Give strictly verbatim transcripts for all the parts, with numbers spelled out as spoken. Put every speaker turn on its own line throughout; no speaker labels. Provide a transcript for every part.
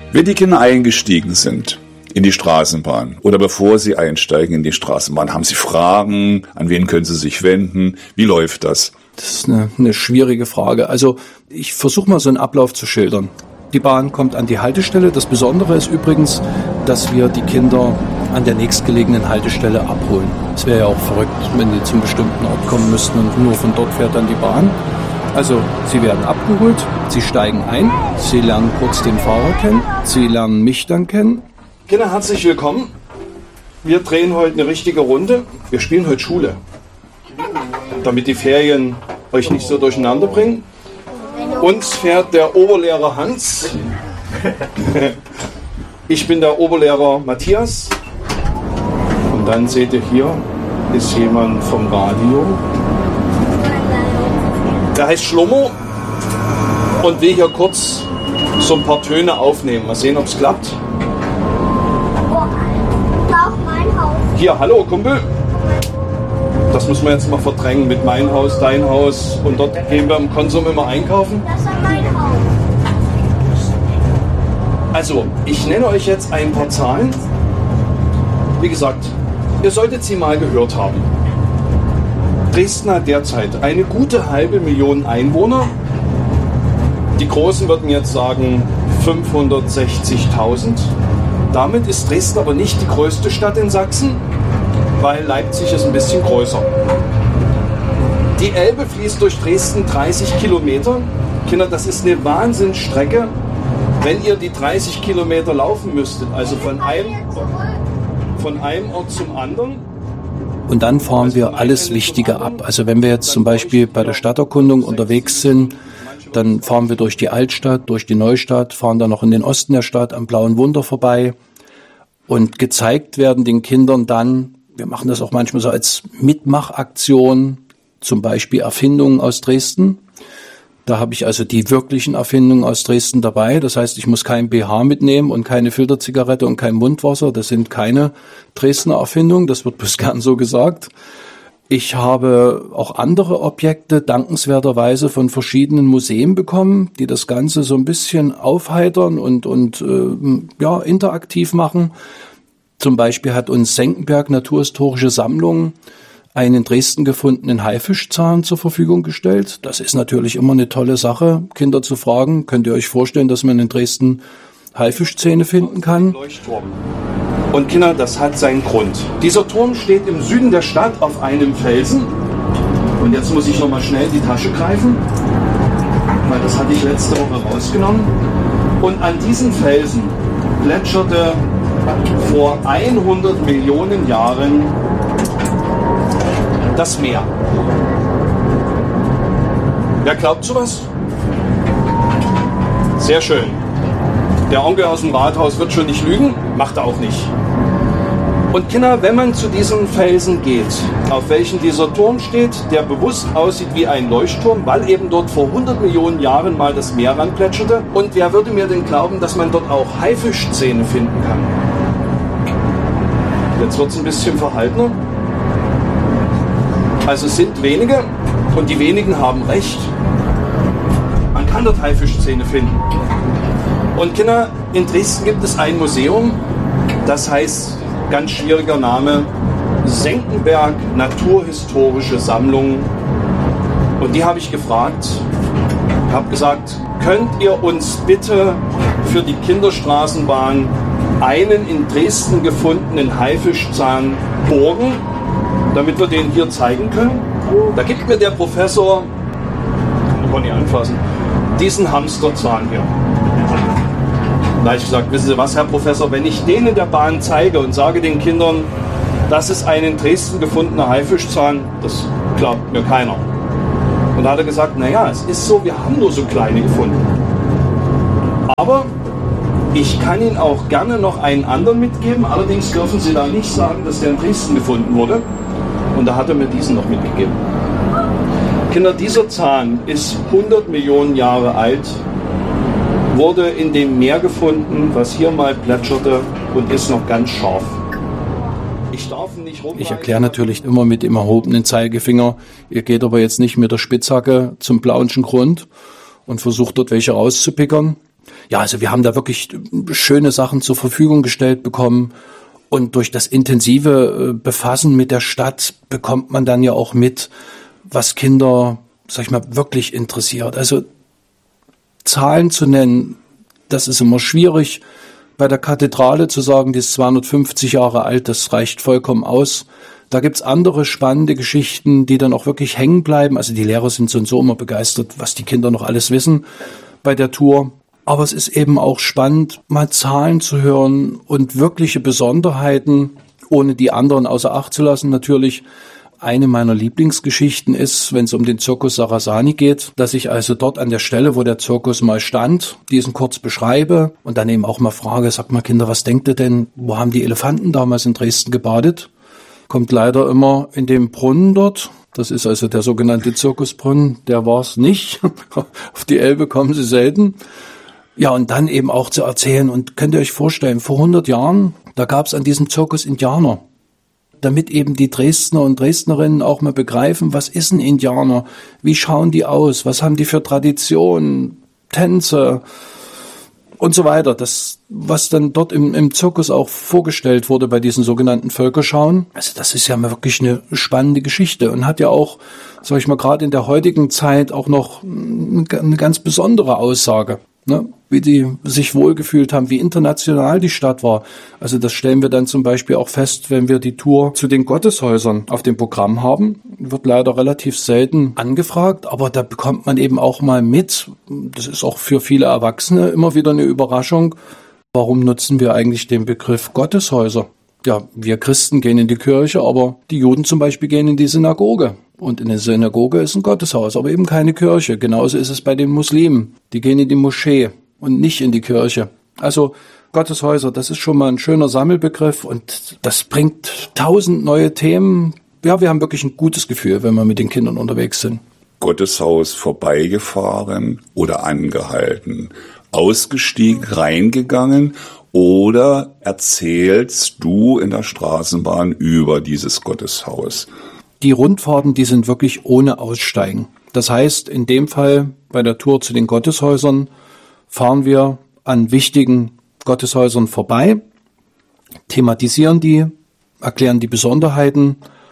Wenn die Kinder eingestiegen sind in die Straßenbahn oder bevor sie einsteigen in die Straßenbahn, haben sie Fragen? An wen können sie sich wenden? Wie läuft das?
Das ist eine, eine schwierige Frage. Also ich versuche mal so einen Ablauf zu schildern. Die Bahn kommt an die Haltestelle. Das Besondere ist übrigens, dass wir die Kinder an der nächstgelegenen Haltestelle abholen. Es wäre ja auch verrückt, wenn die zum bestimmten Ort kommen müssten und nur von dort fährt dann die Bahn. Also sie werden abgeholt, sie steigen ein, sie lernen kurz den Fahrer kennen, sie lernen mich dann kennen.
Kinder, herzlich willkommen. Wir drehen heute eine richtige Runde. Wir spielen heute Schule, damit die Ferien euch nicht so durcheinander bringen. Uns fährt der Oberlehrer Hans. Ich bin der Oberlehrer Matthias. Und dann seht ihr hier, ist jemand vom Radio. Der heißt Schlummo und will hier kurz so ein paar Töne aufnehmen. Mal sehen, ob es klappt. Hier, hallo Kumpel. Das müssen wir jetzt mal verdrängen mit mein Haus, dein Haus. Und dort gehen wir im Konsum immer einkaufen.
Das ist mein Haus.
Also, ich nenne euch jetzt ein paar Zahlen. Wie gesagt, ihr solltet sie mal gehört haben. Dresden hat derzeit eine gute halbe Million Einwohner. Die Großen würden jetzt sagen fünfhundertsechzigtausend. Damit ist Dresden aber nicht die größte Stadt in Sachsen, weil Leipzig ist ein bisschen größer. Die Elbe fließt durch Dresden dreißig Kilometer. Kinder, das ist eine Wahnsinnsstrecke, wenn ihr die dreißig Kilometer laufen müsstet. Also von einem, von einem Ort zum anderen.
Und dann fahren wir alles Wichtige ab. Also wenn wir jetzt zum Beispiel bei der Stadterkundung unterwegs sind, dann fahren wir durch die Altstadt, durch die Neustadt, fahren dann noch in den Osten der Stadt am Blauen Wunder vorbei. Und gezeigt werden den Kindern dann, wir machen das auch manchmal so als Mitmachaktion, zum Beispiel Erfindungen aus Dresden. Da habe ich also die wirklichen Erfindungen aus Dresden dabei. Das heißt, ich muss kein B H mitnehmen und keine Filterzigarette und kein Mundwasser. Das sind keine Dresdner Erfindungen. Das wird bloß gern so gesagt. Ich habe auch andere Objekte dankenswerterweise von verschiedenen Museen bekommen, die das Ganze so ein bisschen aufheitern und, und äh, ja, interaktiv machen. Zum Beispiel hat uns Senckenberg Naturhistorische Sammlung einen in Dresden gefundenen Haifischzahn zur Verfügung gestellt. Das ist natürlich immer eine tolle Sache, Kinder zu fragen. Könnt ihr euch vorstellen, dass man in Dresden Haifischzähne finden kann?
Leuchtturm. Und Kinder, das hat seinen Grund. Dieser Turm steht im Süden der Stadt auf einem Felsen. Und jetzt muss ich nochmal schnell die Tasche greifen, weil das hatte ich letzte Woche rausgenommen. Und an diesen Felsen plätscherte vor hundert Millionen Jahren das Meer. Wer glaubt sowas? Sehr schön. Der Onkel aus dem Rathaus wird schon nicht lügen, macht er auch nicht. Und Kinder, wenn man zu diesen Felsen geht, auf welchen dieser Turm steht, der bewusst aussieht wie ein Leuchtturm, weil eben dort vor hundert Millionen Jahren mal das Meer ranplätscherte. Und wer würde mir denn glauben, dass man dort auch Haifischzähne finden kann? Jetzt wird es ein bisschen verhaltener. Also es sind wenige und die wenigen haben recht. Man kann dort Haifischzähne finden. Und Kinder, in Dresden gibt es ein Museum, das heißt, ganz schwieriger Name, Senckenberg Naturhistorische Sammlung. Und die habe ich gefragt, habe gesagt, könnt ihr uns bitte für die Kinderstraßenbahn einen in Dresden gefundenen Haifischzahn borgen, damit wir den hier zeigen können? Da gibt mir der Professor, ich kann nicht anfassen, diesen Hamsterzahn hier. Da habe ich gesagt, wissen Sie was, Herr Professor, wenn ich den in der Bahn zeige und sage den Kindern, das ist ein in Dresden gefundener Haifischzahn, das glaubt mir keiner. Und da hat er gesagt, naja, es ist so, wir haben nur so kleine gefunden. Aber ich kann Ihnen auch gerne noch einen anderen mitgeben, allerdings dürfen Sie da nicht sagen, dass der in Dresden gefunden wurde. Und da hat er mir diesen noch mitgegeben. Kinder, dieser Zahn ist hundert Millionen Jahre alt, wurde in dem Meer gefunden, was hier mal plätscherte und ist noch ganz scharf. Ich darf ihn nicht rumreichen.
Ich erkläre natürlich immer mit dem erhobenen Zeigefinger. Ihr geht aber jetzt nicht mit der Spitzhacke zum Plauenschen Grund und versucht dort welche rauszupickern. Ja, also wir haben da wirklich schöne Sachen zur Verfügung gestellt bekommen. Und durch das intensive Befassen mit der Stadt bekommt man dann ja auch mit, was Kinder, sag ich mal, wirklich interessiert. Also Zahlen zu nennen, das ist immer schwierig. Bei der Kathedrale zu sagen, die ist zweihundertfünfzig Jahre alt, das reicht vollkommen aus. Da gibt's andere spannende Geschichten, die dann auch wirklich hängen bleiben. Also die Lehrer sind so und so immer begeistert, was die Kinder noch alles wissen bei der Tour. Aber es ist eben auch spannend, mal Zahlen zu hören und wirkliche Besonderheiten, ohne die anderen außer Acht zu lassen. Natürlich, eine meiner Lieblingsgeschichten ist, wenn es um den Circus Sarasani geht, dass ich also dort an der Stelle, wo der Zirkus mal stand, diesen kurz beschreibe und dann eben auch mal frage, sag mal Kinder, was denkt ihr denn, wo haben die Elefanten damals in Dresden gebadet? Kommt leider immer in dem Brunnen dort. Das ist also der sogenannte Zirkusbrunnen. Der war es nicht. Auf die Elbe kommen sie selten. Ja, und dann eben auch zu erzählen. Und könnt ihr euch vorstellen, vor hundert Jahren, da gab es an diesem Zirkus Indianer. Damit eben die Dresdner und Dresdnerinnen auch mal begreifen, was ist ein Indianer? Wie schauen die aus? Was haben die für Traditionen, Tänze und so weiter. Das, was dann dort im, im Zirkus auch vorgestellt wurde bei diesen sogenannten Völkerschauen. Also das ist ja mal wirklich eine spannende Geschichte und hat ja auch, sag ich mal, gerade in der heutigen Zeit auch noch eine ganz besondere Aussage. Ne, wie die sich wohlgefühlt haben, wie international die Stadt war. Also das stellen wir dann zum Beispiel auch fest, wenn wir die Tour zu den Gotteshäusern auf dem Programm haben. Wird leider relativ selten angefragt, aber da bekommt man eben auch mal mit. Das ist auch für viele Erwachsene immer wieder eine Überraschung. Warum nutzen wir eigentlich den Begriff Gotteshäuser? Ja, wir Christen gehen in die Kirche, aber die Juden zum Beispiel gehen in die Synagoge. Und in der Synagoge ist ein Gotteshaus, aber eben keine Kirche. Genauso ist es bei den Muslimen. Die gehen in die Moschee und nicht in die Kirche. Also Gotteshäuser, das ist schon mal ein schöner Sammelbegriff und das bringt tausend neue Themen. Ja, wir haben wirklich ein gutes Gefühl, wenn wir mit den Kindern unterwegs sind.
Gotteshaus vorbeigefahren oder angehalten, ausgestiegen, reingegangen oder erzählst du in der Straßenbahn über dieses Gotteshaus?
Die Rundfahrten, die sind wirklich ohne Aussteigen. Das heißt, in dem Fall bei der Tour zu den Gotteshäusern fahren wir an wichtigen Gotteshäusern vorbei, thematisieren die, erklären die Besonderheiten,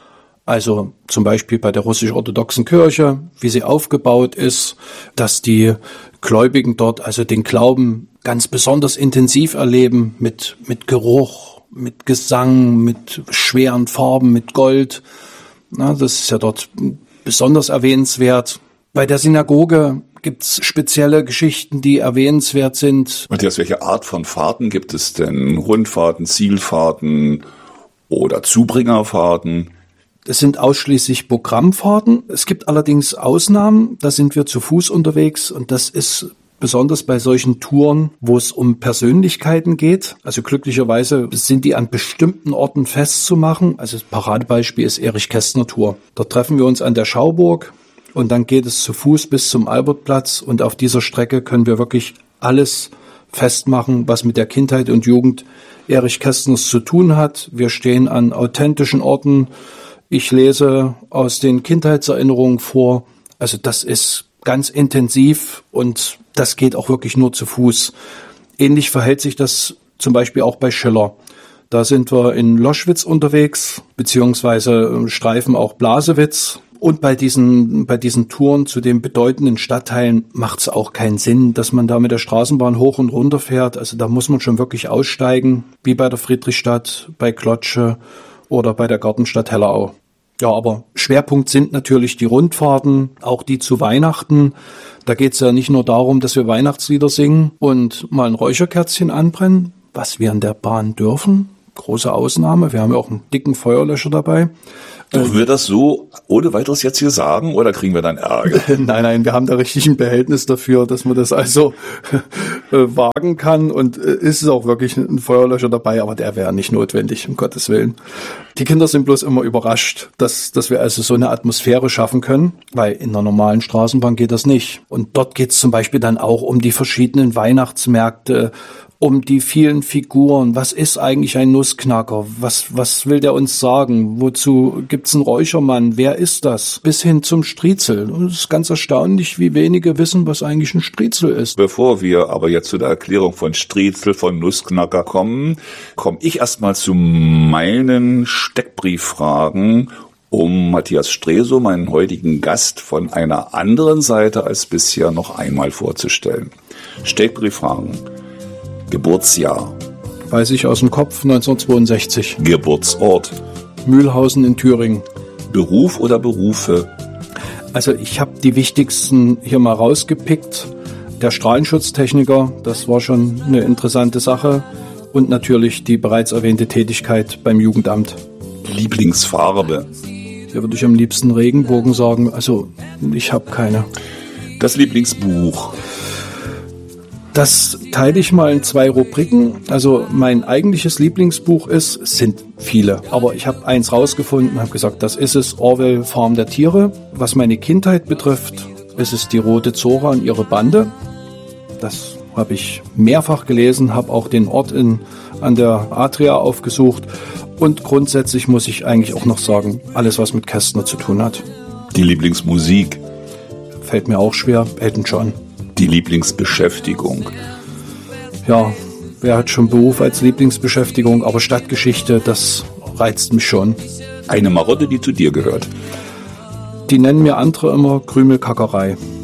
also zum Beispiel bei der russisch-orthodoxen Kirche, wie sie aufgebaut ist, dass die Gläubigen dort also den Glauben ganz besonders intensiv erleben mit, mit Geruch, mit Gesang, mit schweren Farben, mit Gold. Na, das ist ja dort besonders erwähnenswert. Bei der Synagoge gibt's spezielle Geschichten, die erwähnenswert sind.
Matthias, welche Art von Fahrten gibt es denn? Rundfahrten, Zielfahrten oder Zubringerfahrten?
Es sind ausschließlich Programmfahrten. Es gibt allerdings Ausnahmen. Da sind wir zu Fuß unterwegs und das ist besonders bei solchen Touren, wo es um Persönlichkeiten geht. Also glücklicherweise sind die an bestimmten Orten festzumachen. Also das Paradebeispiel ist Erich Kästner Tour. Dort treffen wir uns an der Schauburg und dann geht es zu Fuß bis zum Albertplatz und auf dieser Strecke können wir wirklich alles festmachen, was mit der Kindheit und Jugend Erich Kästners zu tun hat. Wir stehen an authentischen Orten. Ich lese aus den Kindheitserinnerungen vor. Also das ist ganz intensiv und das geht auch wirklich nur zu Fuß. Ähnlich verhält sich das zum Beispiel auch bei Schiller. Da sind wir in Loschwitz unterwegs, beziehungsweise streifen auch Blasewitz. Und bei diesen, bei diesen Touren zu den bedeutenden Stadtteilen macht es auch keinen Sinn, dass man da mit der Straßenbahn hoch und runter fährt. Also da muss man schon wirklich aussteigen, wie bei der Friedrichstadt, bei Klotzsche oder bei der Gartenstadt Hellerau. Ja, aber Schwerpunkt sind natürlich die Rundfahrten, auch die zu Weihnachten. Da geht es ja nicht nur darum, dass wir Weihnachtslieder singen und mal ein Räucherkerzchen anbrennen, was wir in der Bahn dürfen. Große Ausnahme, wir haben ja auch einen dicken Feuerlöscher dabei.
Dürfen wir das so ohne weiteres jetzt hier sagen oder kriegen wir dann Ärger?
Nein, nein, wir haben da richtig ein Behältnis dafür, dass man das also äh, wagen kann und äh, ist auch wirklich ein Feuerlöscher dabei, aber der wäre nicht notwendig, um Gottes Willen. Die Kinder sind bloß immer überrascht, dass, dass wir also so eine Atmosphäre schaffen können, weil in einer normalen Straßenbahn geht das nicht. Und dort geht es zum Beispiel dann auch um die verschiedenen Weihnachtsmärkte, um die vielen Figuren. Was ist eigentlich ein Nussknacker? Was, was will der uns sagen? Wozu gibt's einen Räuchermann? Wer ist das? Bis hin zum Striezel. Und es ist ganz erstaunlich, wie wenige wissen, was eigentlich ein Striezel ist.
Bevor wir aber jetzt zu der Erklärung von Striezel, von Nussknacker kommen, komme ich erstmal zu meinen Steckbrieffragen, um Matthias Stresow, meinen heutigen Gast, von einer anderen Seite als bisher noch einmal vorzustellen. Steckbrieffragen. Geburtsjahr.
Weiß ich aus dem Kopf, neunzehnhundertzweiundsechzig.
Geburtsort.
Mühlhausen in Thüringen.
Beruf oder Berufe?
Also ich habe die wichtigsten hier mal rausgepickt. Der Strahlenschutztechniker, das war schon eine interessante Sache. Und natürlich die bereits erwähnte Tätigkeit beim Jugendamt.
Lieblingsfarbe?
Hier würde ich am liebsten Regenbogen sagen. Also ich habe keine.
Das Lieblingsbuch?
Das teile ich mal in zwei Rubriken. Also mein eigentliches Lieblingsbuch ist, es sind viele, aber ich habe eins rausgefunden und habe gesagt, das ist es, Orwell, Farm der Tiere. Was meine Kindheit betrifft, ist es die Rote Zora und ihre Bande. Das habe ich mehrfach gelesen, habe auch den Ort in, an der Adria aufgesucht. Und grundsätzlich muss ich eigentlich auch noch sagen, alles, was mit Kästner zu tun hat.
Die Lieblingsmusik?
Fällt mir auch schwer, Elton John.
Die Lieblingsbeschäftigung?
Ja, wer hat schon Beruf als Lieblingsbeschäftigung, aber Stadtgeschichte, das reizt mich schon.
Eine Marotte, die zu dir gehört?
Die nennen mir andere immer Krümelkackerei.